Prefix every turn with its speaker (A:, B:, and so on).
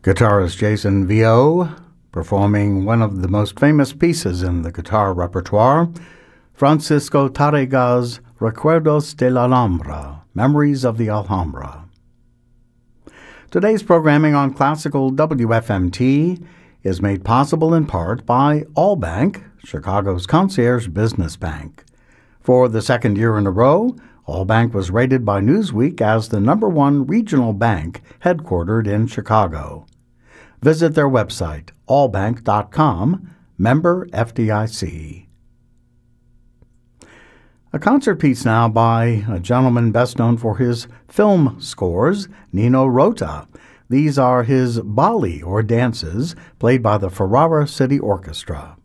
A: Guitarist Jason Vio performing one of the most famous pieces in the guitar repertoire, Francisco Tárrega's Recuerdos de la Alhambra, Memories of the Alhambra. Today's programming on Classical WFMT is made possible in part by Allbank, Chicago's concierge business bank. For the second year in a row, Allbank was rated by Newsweek as the #1 regional bank headquartered in Chicago. Visit their website, allbank.com, member FDIC. A concert piece now by a gentleman best known for his film scores, Nino Rota. These are his balli, or dances, played by the Ferrara City Orchestra.